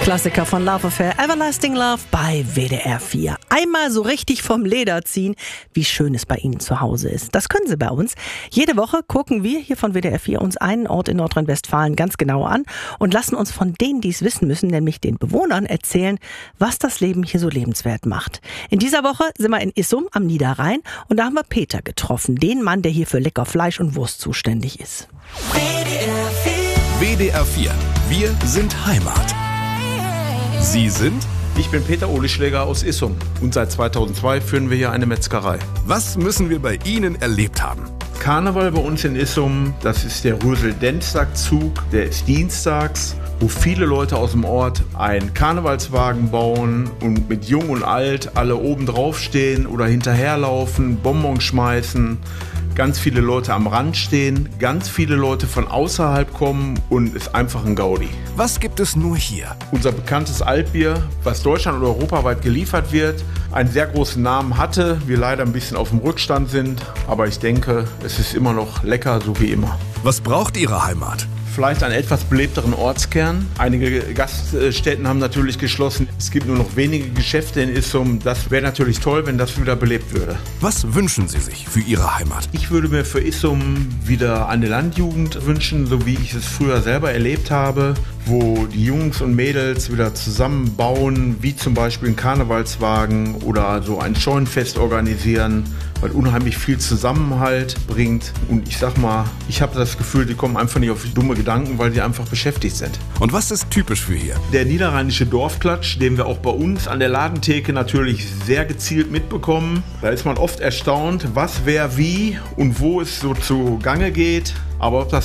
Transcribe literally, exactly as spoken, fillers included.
Klassiker von Love Affair, Everlasting Love bei W D R vier. Einmal so richtig vom Leder ziehen, wie schön es bei Ihnen zu Hause ist. Das können Sie bei uns. Jede Woche gucken wir hier von W D R vier uns einen Ort in Nordrhein-Westfalen ganz genau an und lassen uns von denen, die es wissen müssen, nämlich den Bewohnern, erzählen, was das Leben hier so lebenswert macht. In dieser Woche sind wir in Issum am Niederrhein und da haben wir Peter getroffen, den Mann, der hier für lecker Fleisch und Wurst zuständig ist. W D R vier. Wir sind Heimat. Sie sind? Ich bin Peter Ohlischläger aus Issum und seit zweitausendzwei führen wir hier eine Metzgerei. Was müssen wir bei Ihnen erlebt haben? Karneval bei uns in Issum, das ist der Rösel-Denztag-Zug, der ist dienstags, wo viele Leute aus dem Ort einen Karnevalswagen bauen und mit Jung und Alt alle oben drauf stehen oder hinterherlaufen, Bonbons schmeißen. Ganz viele Leute am Rand stehen, ganz viele Leute von außerhalb kommen und ist einfach ein Gaudi. Was gibt es nur hier? Unser bekanntes Altbier, was deutschland- und europaweit geliefert wird, einen sehr großen Namen hatte, wir leider ein bisschen auf dem Rückstand sind, aber ich denke, es ist immer noch lecker, so wie immer. Was braucht Ihre Heimat? Vielleicht einen etwas belebteren Ortskern. Einige Gaststätten haben natürlich geschlossen. Es gibt nur noch wenige Geschäfte in Issum. Das wäre natürlich toll, wenn das wieder belebt würde. Was wünschen Sie sich für Ihre Heimat? Ich würde mir für Issum wieder eine Landjugend wünschen, so wie ich es früher selber erlebt habe, wo die Jungs und Mädels wieder zusammenbauen, wie zum Beispiel einen Karnevalswagen oder so ein Scheunenfest organisieren, weil unheimlich viel Zusammenhalt bringt. Und ich sag mal, ich habe das Gefühl, die kommen einfach nicht auf dumme Gedanken, weil die einfach beschäftigt sind. Und was ist typisch für hier? Der niederrheinische Dorfklatsch, den wir auch bei uns an der Ladentheke natürlich sehr gezielt mitbekommen. Da ist man oft erstaunt, was, wer, wie und wo es so zu Gange geht. Aber ob das